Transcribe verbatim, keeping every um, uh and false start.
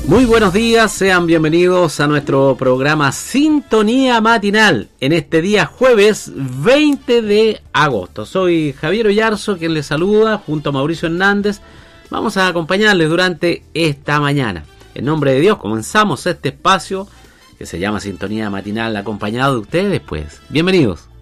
Muy buenos días, sean bienvenidos a nuestro programa Sintonía Matinal en este día jueves veinte de agosto. Soy Javier Oyarzo, quien les saluda junto a Mauricio Hernández. Vamos a acompañarles durante esta mañana. En nombre de Dios comenzamos este espacio que se llama Sintonía Matinal, acompañado de ustedes, pues. Bienvenidos.